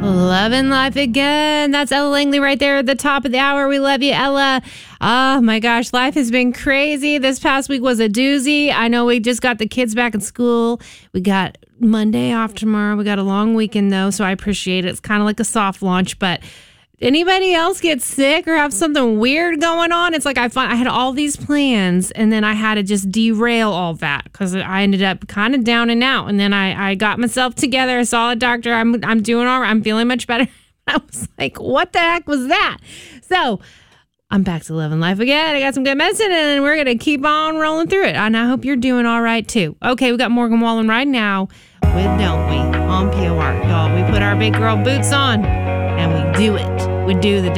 Loving life again. That's Ella Langley right there at the top of the hour. We love you, Ella. Oh my gosh, life has been crazy. This past week was a doozy. I know we just got the kids back in school. We got Monday off tomorrow. We got a long weekend though, so I appreciate it. It's kind of like a soft launch, but anybody else get sick or have something weird going on? It's like I had all these plans and then I had to just derail all that because I ended up kind of down and out. And then I got myself together. I saw a doctor. I'm doing all right. I'm feeling much better. I was like, what the heck was that? So I'm back to living life again. I got some good medicine and we're going to keep on rolling through it. And I hope you're doing all right too. Okay, we got Morgan Wallen right now with Don't We on POR. Y'all, we put our big girl boots on and we do it. We do the